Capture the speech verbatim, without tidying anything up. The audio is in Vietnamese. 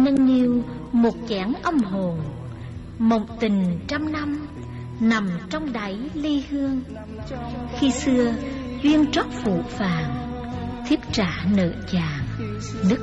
nâng niu một chén âm hồn, mộng tình trăm năm nằm trong đáy ly hương. Khi xưa duyên trót phủ vàng, thiếp trả nợ chàng, nức